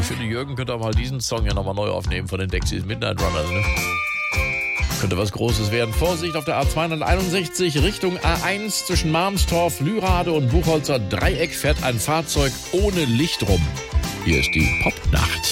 Ich finde, Jürgen könnte auch mal diesen Song ja nochmal neu aufnehmen von den Dexys Midnight Runners. Ne? Könnte was Großes werden. Vorsicht auf der A261 Richtung A1 zwischen Malmstorf, Lührade und Buchholzer Dreieck fährt ein Fahrzeug ohne Licht rum. Hier ist die Popnacht.